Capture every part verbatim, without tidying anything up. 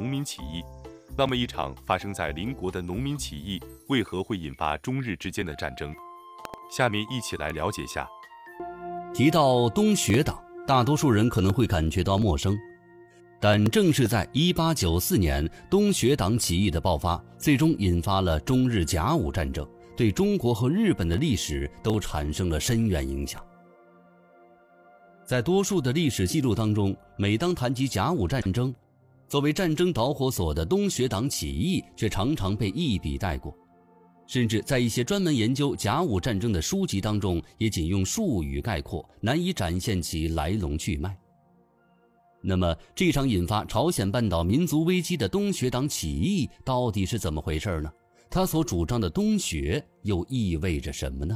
农民起义。那么一场发生在邻国的农民起义为何会引发中日之间的战争？下面一起来了解下。 提到东学党，大多数人可能会感觉到陌生，但正是在一八九四年东学党起义的爆发，最终引发了中日甲午战争，对中国和日本的历史都产生了深远影响。在多数的历史记录当中，每当谈及甲午战争，作为战争导火索的东学党起义却常常被一笔带过，甚至在一些专门研究甲午战争的书籍当中，也仅用术语概括，难以展现其来龙去脉。那么这场引发朝鲜半岛民族危机的东学党起义到底是怎么回事呢？他所主张的东学又意味着什么呢？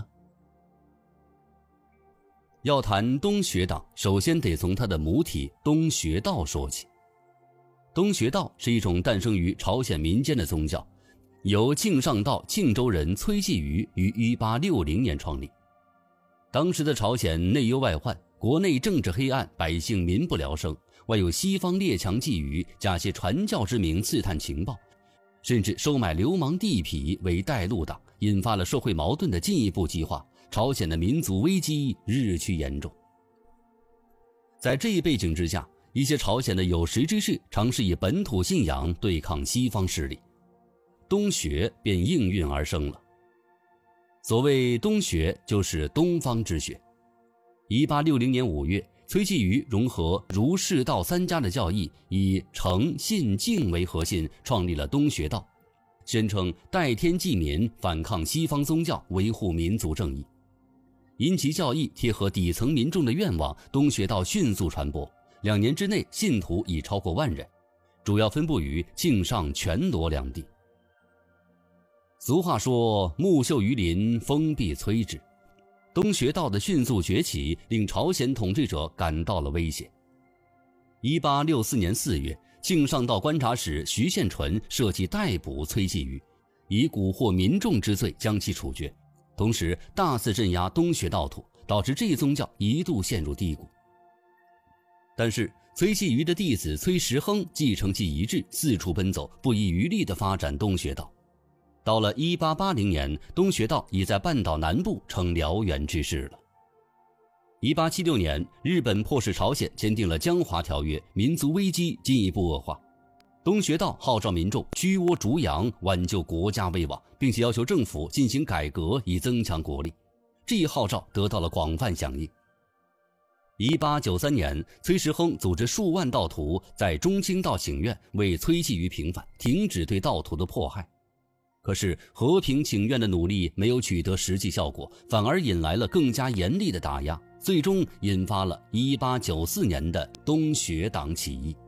要谈东学党，首先得从它的母体东学道说起。东学道是一种诞生于朝鲜民间的宗教，由庆尚道庆州人崔继瑜于一八六零年创立。当时的朝鲜内忧外患，国内政治黑暗，百姓民不聊生，外有西方列强觊觎，假借传教之名刺探情报，甚至收买流氓地痞为带路党，引发了社会矛盾的进一步激化，朝鲜的民族危机日趋严重。在这一背景之下，一些朝鲜的有识之士尝试以本土信仰对抗西方势力，东学便应运而生了。所谓东学，就是东方之学。一八六零年五月，崔继瑜融合儒释道三家的教义，以诚信敬为核心，创立了东学道，宣称代天济民，反抗西方宗教，维护民族正义。因其教义贴合底层民众的愿望，东学道迅速传播，两年之内信徒已超过万人，主要分布于庆尚、全罗两地。俗话说，木秀于林，风必摧之。东学道的迅速崛起令朝鲜统治者感到了威胁。一八六四年四月，庆尚道观察使徐献纯设计逮捕崔继瑜，以蛊惑民众之罪将其处决，同时大肆镇压东学道徒，导致这一宗教一度陷入低谷。但是崔继瑜的弟子崔时亨继承其遗志，四处奔走，不遗余力地发展东学道。到了一八八零年，东学道已在半岛南部成燎原之势了。一八七六年，日本迫使朝鲜签订了江华条约，民族危机进一步恶化。东学道号召民众居倭逐洋，挽救国家危亡，并且要求政府进行改革，以增强国力。这一号召得到了广泛响应。一八九三年，崔时亨组织数万道徒在中清道请愿，为崔继瑜平反，停止对道徒的迫害。可是和平请愿的努力没有取得实际效果，反而引来了更加严厉的打压，最终引发了一八九四年的东学党起义。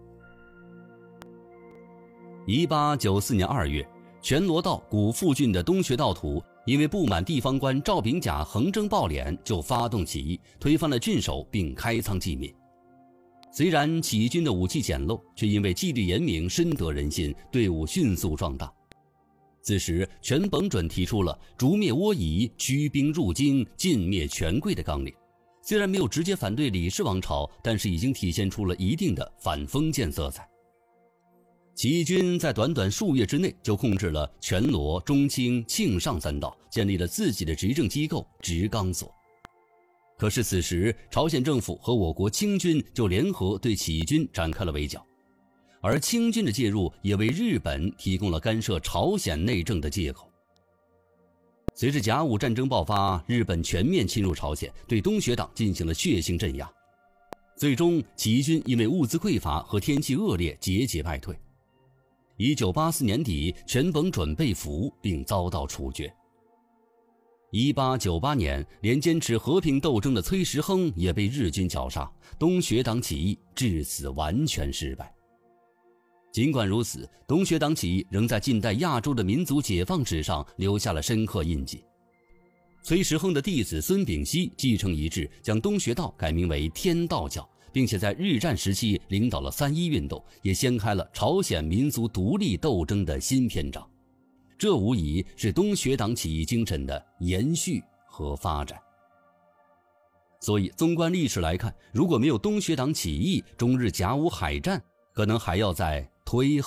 一八九四年二月，全罗道古富郡的东学道徒因为不满地方官赵秉甲横征暴敛，就发动起义，推翻了郡守，并开仓济民。虽然起义军的武器简陋，却因为纪律严明，深得人心，队伍迅速壮大。此时全本准提出了逐灭倭夷、驱兵入京、尽灭权贵的纲领，虽然没有直接反对李氏王朝，但是已经体现出了一定的反封建色彩。起义军在短短数月之内就控制了全罗、中清、庆尚三道，建立了自己的执政机构直纲所。可是此时朝鲜政府和我国清军就联合对起义军展开了围剿，而清军的介入也为日本提供了干涉朝鲜内政的借口。随着甲午战争爆发，日本全面侵入朝鲜，对东学党进行了血腥镇压。最终起义军因为物资匮乏和天气恶劣节节败退。一九八四年底，全本准被俘并遭到处决。一八九八年，连坚持和平斗争的崔时亨也被日军绞杀，东学党起义至此完全失败。尽管如此，东学党起义仍在近代亚洲的民族解放史上留下了深刻印记。崔时亨的弟子孙秉熙继承遗志，将东学道改名为天道教，并且在日战时期领导了三一运动，也掀开了朝鲜民族独立斗争的新篇章。这无疑是东学党起义精神的延续和发展。所以纵观历史来看，如果没有东学党起义，中日甲午海战可能还要再推